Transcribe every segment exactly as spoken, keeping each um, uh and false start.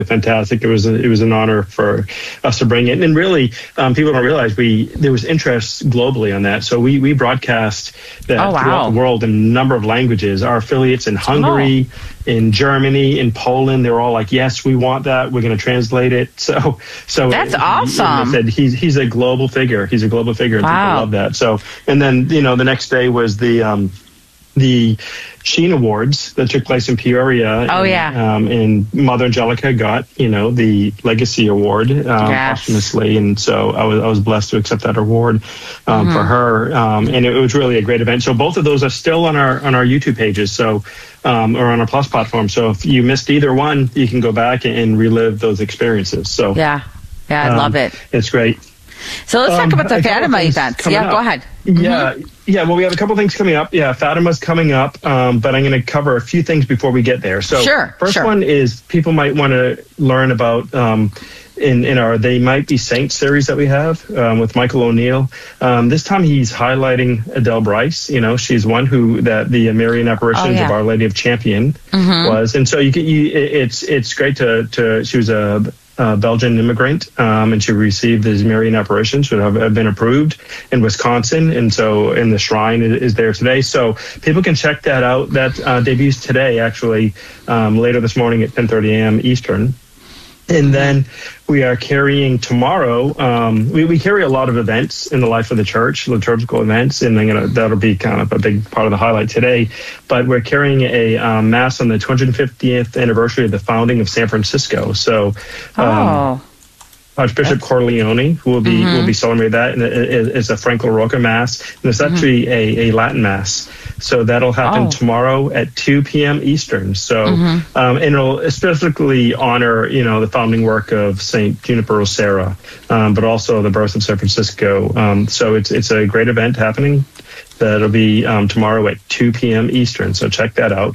fantastic. It was a, it was an honor for us to bring it. And really, um, people don't realize we there was interest globally on that. So we we broadcast that oh, wow. throughout the world in a number of languages. Our affiliates in Hungary, oh. in Germany, in Poland, they were all like, "Yes, we want that. We're going to translate it." So so that's it, awesome. They said he's he's a global figure. He's a global figure, and wow. people love that. So and then you know the next day was the um, the Sheen Awards that took place in Peoria. Oh, and, yeah. Um, and Mother Angelica got, you know, the Legacy Award um, yes. posthumously. And so I was I was blessed to accept that award um, mm-hmm. for her. Um, and it was really a great event. So both of those are still on our on our YouTube pages. So um, or on our Plus platform. So if you missed either one, you can go back and relive those experiences. So yeah, yeah, I um, love it. It's great. So let's um, talk about the Fatima events. Yeah, up. go ahead. Yeah, mm-hmm. yeah. Well, we have a couple things coming up. Yeah, Fatima's coming up, um, but I'm going to cover a few things before we get there. So, sure, first sure. one is people might want to learn about um, in in our They Might Be Saints series that we have um, with Michael O'Neill. Um, this time he's highlighting Adele Bryce. You know, she's one who that the Marian apparitions oh, yeah. of Our Lady of Champion mm-hmm. was, and so you, can, you it's it's great to to she was a Uh, Belgian immigrant, um, and she received these Marian apparitions that have, have been approved in Wisconsin, and so and the shrine is, is there today. So people can check that out. That uh, debuts today, actually, um, later this morning at ten thirty a.m. Eastern. And then we are carrying tomorrow. Um, we, we carry a lot of events in the life of the church, liturgical events, and I'm gonna, that'll be kind of a big part of the highlight today. But we're carrying a um, mass on the two hundred fiftieth anniversary of the founding of San Francisco. So, um, oh. Archbishop That's... Corleone, who will be mm-hmm. will be celebrating that, and it, it's a Franco Rocca Mass, and it's actually mm-hmm. a, a Latin Mass. So that'll happen oh. tomorrow at two p.m. Eastern. So, mm-hmm. um, and it'll specifically honor, you know, the founding work of Saint Junipero Serra, um, but also the birth of San Francisco. Um, so it's it's a great event happening. That'll be um, tomorrow at two p.m. Eastern. So check that out.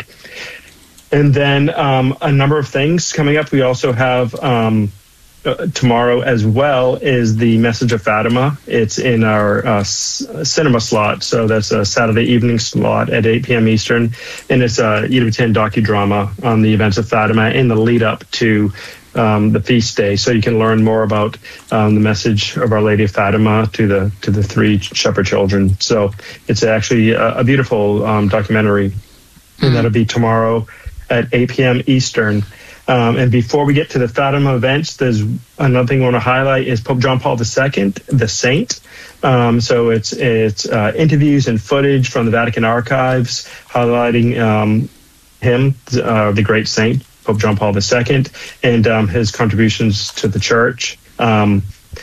And then um, a number of things coming up. We also have. Um, Uh, tomorrow as well is the Message of Fatima. It's in our uh, s- cinema slot, so that's a Saturday evening slot at eight p.m. Eastern, and it's a E W ten docudrama on the events of Fatima in the lead up to um, the feast day, so you can learn more about um, the message of Our Lady of Fatima to the to the three shepherd children. So it's actually a, a beautiful um, documentary, mm-hmm. and that'll be tomorrow at eight p.m. Eastern. Um, and before we get to the Fatima events, there's another thing I want to highlight is Pope John Paul the Second, the Saint. Um, so it's it's uh, interviews and footage from the Vatican archives highlighting um, him, uh, the great saint, Pope John Paul the Second, and um, his contributions to the church. Um,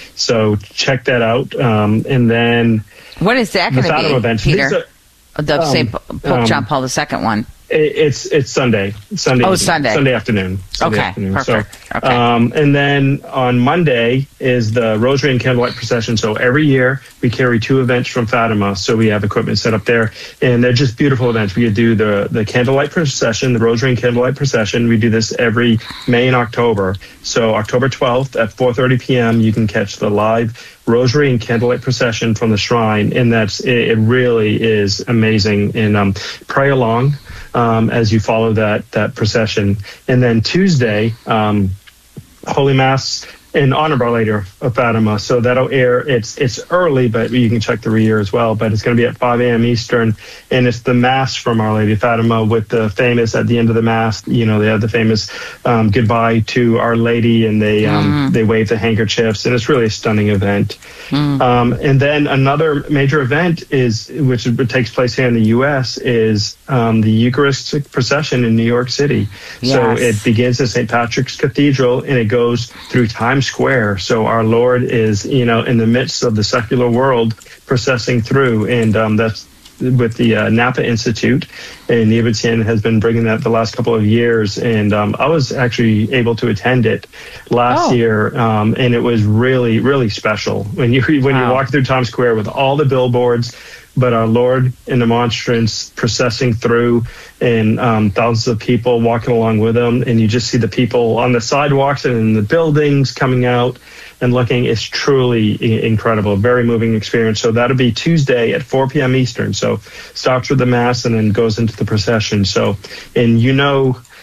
so check that out. Um, and then what is that going to be, events. Peter? Are, the um, Saint Pope John Paul the Second one. It's it's Sunday, Sunday. Oh, Sunday. Sunday afternoon. Sunday okay, afternoon. perfect. So, okay. Um, and then on Monday is the Rosary and Candlelight Procession. So every year we carry two events from Fatima. So we have equipment set up there, and they're just beautiful events. We do the the Candlelight Procession, the Rosary and Candlelight Procession. We do this every May and October. So October twelfth at four thirty p.m. you can catch the live Rosary and Candlelight Procession from the shrine, and that's it, it really is amazing. And um, pray along um, as you follow that that procession. And then Tuesday, um, Holy Mass in honor of Our Lady of Fatima. So that'll air. It's it's early, but you can check the re-air as well. But it's going to be at five a.m. Eastern, and it's the Mass from Our Lady of Fatima with the famous at the end of the Mass. You know, they have the famous um, goodbye to Our Lady, and they um, mm. they wave the handkerchiefs, and it's really a stunning event. Mm. Um, and then another major event is, which takes place here in the U S, is um, the Eucharistic procession in New York City. Yes. So it begins at Saint Patrick's Cathedral, and it goes through Times Square. So our Lord is, you know, in the midst of the secular world processing through, and um, that's with the uh, Napa Institute, and E W ten has been bringing that the last couple of years, and um, I was actually able to attend it last oh. year, um, and it was really, really special when you when wow. you walk through Times Square with all the billboards, but our Lord in the monstrance processing through, and um, thousands of people walking along with him, and you just see the people on the sidewalks and in the buildings coming out and looking. It's truly incredible, very moving experience. So that'll be Tuesday at four p.m. Eastern. So starts with the Mass and then goes into the procession. So, and you know,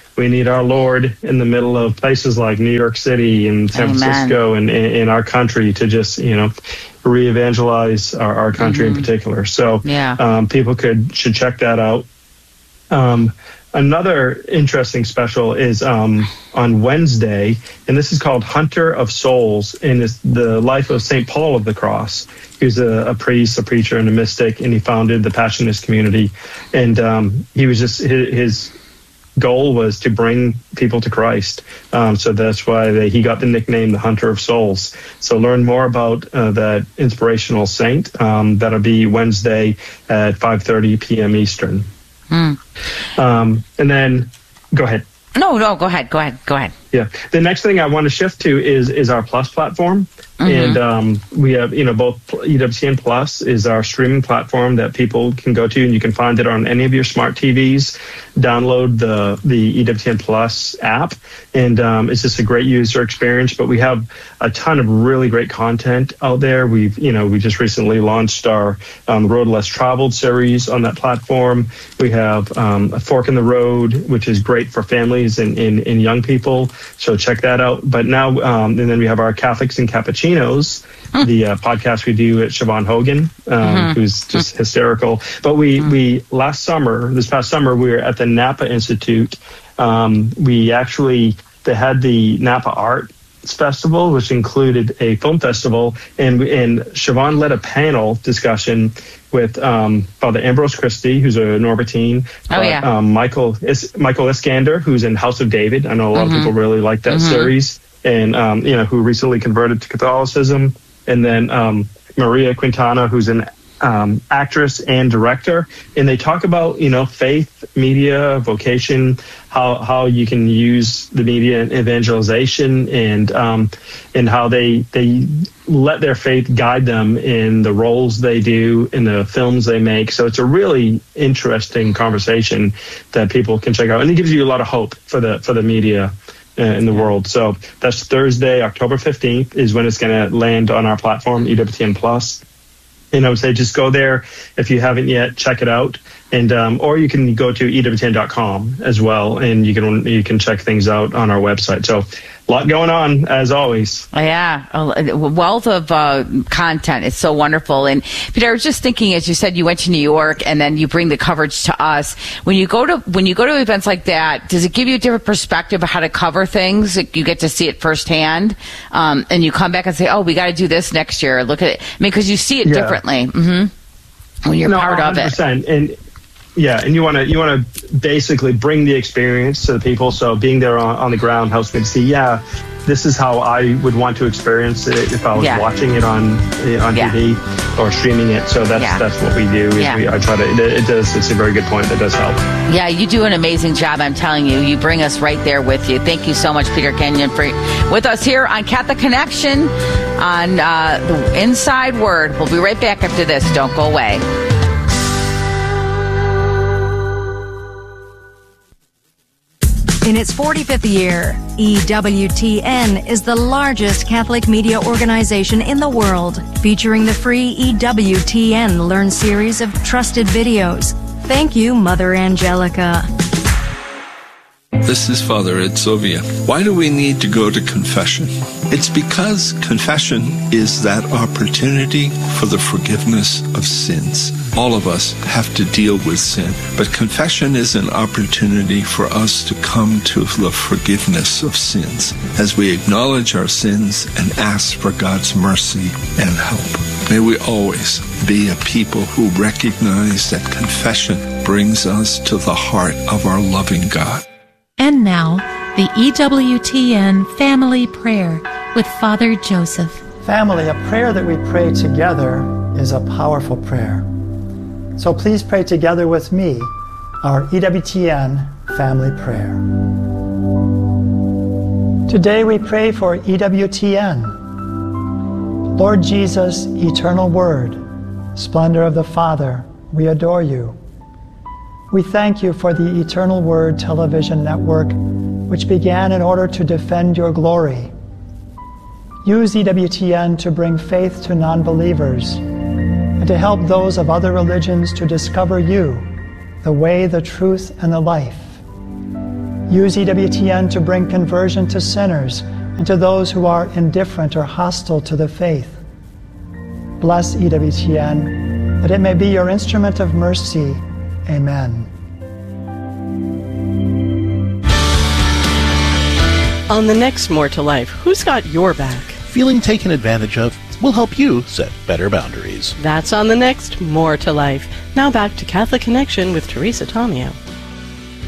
we need our Lord in the middle of places like New York City and San Amen. Francisco and in our country to just, you know, re-evangelize our, our country mm-hmm. in particular. So yeah. um, people could should check that out. Um, another interesting special is um, on Wednesday, and this is called Hunter of Souls, and it's the life of Saint Paul of the Cross. He was a, a priest, a preacher, and a mystic, and he founded the Passionist community. And um, he was just his, his goal was to bring people to Christ. Um, so that's why they, he got the nickname the Hunter of Souls. So learn more about uh, that inspirational saint. Um, that'll be Wednesday at five thirty p.m. Eastern. Mm. Um, and then, go ahead. No, no, go ahead, go ahead, go ahead. Yeah. The next thing I want to shift to is is our Plus platform. Mm-hmm. And um, we have, you know, both E W T N Plus is our streaming platform that people can go to, and you can find it on any of your smart T Vs. Download the the E W T N Plus app, and um, it's just a great user experience. But we have a ton of really great content out there. We've, you know, we just recently launched our um, Road Less Traveled series on that platform. We have um, a Fork in the Road, which is great for families and, and, and young people. So check that out. But now, um, and then we have our Catholics and Cappuccinos, mm. the uh, podcast we do at Siobhan Hogan, um, mm-hmm. who's just mm. hysterical. But we, mm. we last summer, this past summer, we were at the Napa Institute. Um, we actually, they had the Napa Art Festival, which included a film festival, and and Siobhan led a panel discussion with um, Father Ambrose Christie, who's a Norbertine. Oh, uh, yeah. Um, Michael Is- Michael Iskander, who's in House of David. I know a lot mm-hmm. of people really like that mm-hmm. series, and um, you know, who recently converted to Catholicism. And then um, Maria Quintana, who's an um, actress and director, and they talk about, you know, faith, media, vocation, how how you can use the media in evangelization, and um, and how they they let their faith guide them in the roles they do, in the films they make. So it's a really interesting conversation that people can check out, and it gives you a lot of hope for the for the media uh, in the world. So that's Thursday, October fifteenth, is when it's going to land on our platform, E W T N Plus. And I would say just go there if you haven't yet, check it out, and um, or you can go to E W T N dot com as well, and you can you can check things out on our website. So a lot going on, as always. Yeah, a wealth of uh, content. It's so wonderful. And Peter, I was just thinking, as you said, you went to New York, and then you bring the coverage to us. When you go to when you go to events like that, does it give you a different perspective of how to cover things? You get to see it firsthand, um, and you come back and say, "Oh, we got to do this next year." Look at it. I mean, because you see it yeah. differently mm-hmm. when you're no, part of it. And yeah, and you want to you want to basically bring the experience to the people. So being there on, on the ground helps me to see, yeah, this is how I would want to experience it if I was yeah. watching it on on yeah. T V or streaming it. So that's yeah. that's what we do. Is yeah. we, I try to. It, it does. It's a very good point. That does help. Yeah, you do an amazing job. I'm telling you. You bring us right there with you. Thank you so much, Peter Kenyon, for with us here on Catholic Connection on uh, the Inside Word. We'll be right back after this. Don't go away. In its forty-fifth year, E W T N is the largest Catholic media organization in the world, featuring the free E W T N Learn series of trusted videos. Thank you, Mother Angelica. This is Father Ed Sovia. Why do we need to go to confession? It's because confession is that opportunity for the forgiveness of sins. All of us have to deal with sin, but confession is an opportunity for us to come to the forgiveness of sins as we acknowledge our sins and ask for God's mercy and help. May we always be a people who recognize that confession brings us to the heart of our loving God. And now, the E W T N Family Prayer with Father Joseph. Family, a prayer that we pray together is a powerful prayer. So please pray together with me our E W T N Family Prayer. Today we pray for E W T N. Lord Jesus, eternal Word, splendor of the Father, we adore you. We thank you for the Eternal Word television network, which began in order to defend your glory. Use E W T N to bring faith to non-believers and to help those of other religions to discover you, the way, the truth, and the life. Use E W T N to bring conversion to sinners and to those who are indifferent or hostile to the faith. Bless E W T N, that it may be your instrument of mercy. Amen. On the next More to Life, who's got your back? Feeling taken advantage of will help you set better boundaries. That's on the next More to Life. Now back to Catholic Connection with Teresa Tomeo.